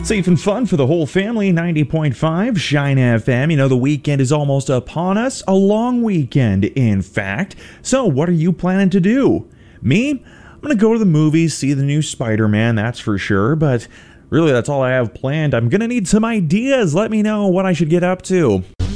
Safe and fun for the whole family, 90.5 Shine FM. You know, the weekend is almost upon us. A long weekend, in fact. So, what are you planning to do? Me? I'm going to go to the movies, see the new Spider-Man, that's for sure. But really, that's all I have planned. I'm going to need some ideas. Let me know what I should get up to.